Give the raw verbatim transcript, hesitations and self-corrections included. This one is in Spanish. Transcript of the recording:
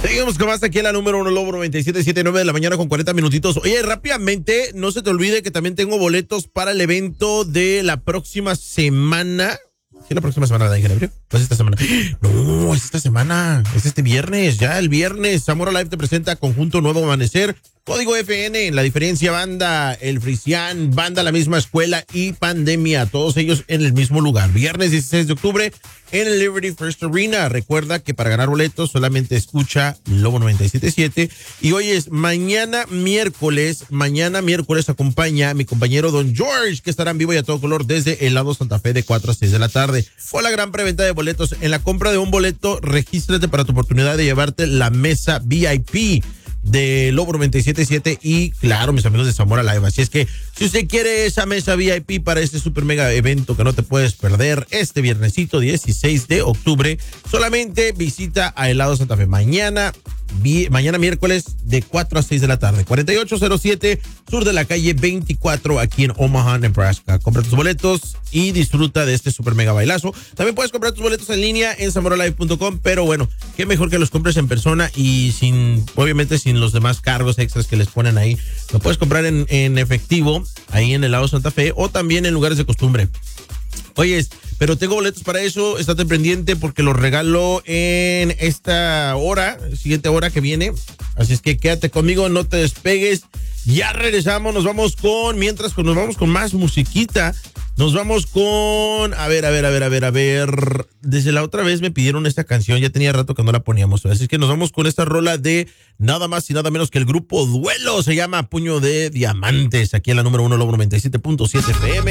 Seguimos con más aquí en la número uno, Lobo noventa y siete punto siete, nueve de la mañana con cuarenta minutitos. Oye, rápidamente, no se te olvide que también tengo boletos para el evento de la próxima semana. ¿Sí, la próxima semana de Ingeniero? Pues esta semana. No, es esta semana. Es este viernes. Ya el viernes. Zamora Live te presenta Conjunto Nuevo Amanecer. Código F N, La Diferencia Banda, El Frisian, Banda La Misma Escuela y Pandemia. Todos ellos en el mismo lugar. Viernes dieciséis de octubre en el Liberty First Arena. Recuerda que para ganar boletos solamente escucha Lobo noventa y siete punto siete. Y hoy es mañana miércoles. Mañana miércoles acompaña a mi compañero Don George, que estará en vivo y a todo color desde el lado Santa Fe de cuatro a seis de la tarde. Fue la gran preventa de boletos. En la compra de un boleto, regístrate para tu oportunidad de llevarte la mesa V I P de Lobo noventa y siete punto siete y claro, mis amigos de Zamora Live. Así es que si usted quiere esa mesa V I P para este super mega evento que no te puedes perder este viernesito dieciséis de octubre, solamente visita a Helado Santa Fe mañana, vi, mañana miércoles de cuatro a seis de la tarde, cuarenta y ocho cero siete sur de la calle veinticuatro aquí en Omaha, Nebraska. Compra tus boletos y disfruta de este super mega bailazo. También puedes comprar tus boletos en línea en zamora live punto com, pero bueno, qué mejor que los compres en persona y sin, obviamente sin los demás cargos extras que les ponen ahí. Lo puedes comprar en, en efectivo ahí en el lado Santa Fe o también en lugares de costumbre. Oye, pero tengo boletos para eso, estate pendiente porque los regalo en esta hora, siguiente hora que viene. Así es que quédate conmigo, no te despegues. Ya regresamos, nos vamos con, mientras nos vamos con más musiquita, nos vamos con, a ver, a ver, a ver, a ver, a ver, desde la otra vez me pidieron esta canción, ya tenía rato que no la poníamos, así es que nos vamos con esta rola de nada más y nada menos que el grupo Duelo, se llama Puño de Diamantes, aquí en la número uno, Lobo noventa y siete punto siete F M.